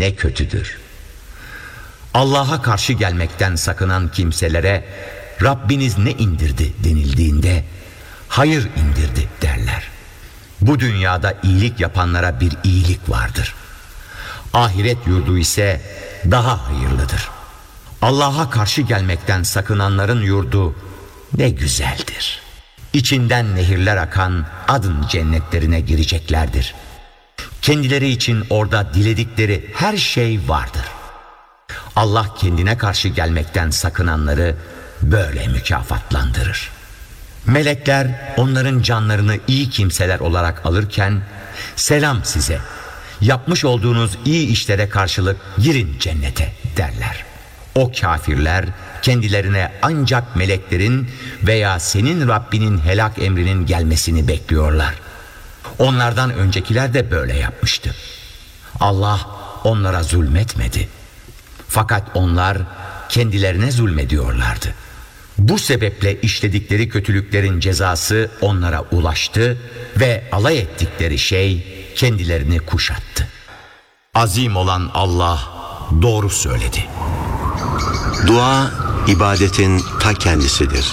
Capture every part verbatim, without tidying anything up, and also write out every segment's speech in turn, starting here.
ne kötüdür. Allah'a karşı gelmekten sakınan kimselere Rabbiniz ne indirdi denildiğinde hayır indirdi derler. Bu dünyada iyilik yapanlara bir iyilik vardır. Ahiret yurdu ise daha hayırlıdır. Allah'a karşı gelmekten sakınanların yurdu ne güzeldir. İçinden nehirler akan adın cennetlerine gireceklerdir. Kendileri için orada diledikleri her şey vardır. Allah kendine karşı gelmekten sakınanları böyle mükafatlandırır. Melekler onların canlarını iyi kimseler olarak alırken selam size, yapmış olduğunuz iyi işlere karşılık girin cennete derler. O kafirler kendilerine ancak meleklerin veya senin Rabbinin helak emrinin gelmesini bekliyorlar. Onlardan öncekiler de böyle yapmıştı. Allah onlara zulmetmedi. Fakat onlar kendilerine zulmediyorlardı. Bu sebeple işledikleri kötülüklerin cezası onlara ulaştı ve alay ettikleri şey kendilerini kuşattı. Azim olan Allah doğru söyledi. Dua, ibadetin ta kendisidir.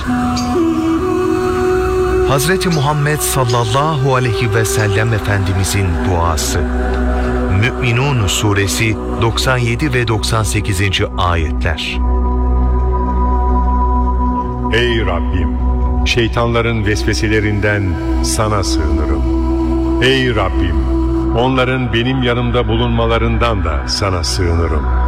Hazreti Muhammed sallallahu aleyhi ve sellem Efendimizin duası. Mü'minun suresi doksan yedi ve doksan sekizinci ayetler. Ey Rabbim! Şeytanların vesveselerinden sana sığınırım. Ey Rabbim! Onların benim yanımda bulunmalarından da sana sığınırım.